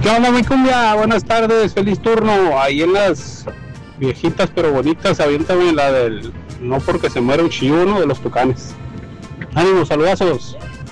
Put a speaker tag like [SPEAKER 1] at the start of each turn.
[SPEAKER 1] ¿Qué onda, mi cumbia? Buenas tardes, feliz turno. Ahí en las viejitas pero bonitas, aviéntame la del no porque se muera un chivo, uno de los Tucanes. Ánimo, saludazos.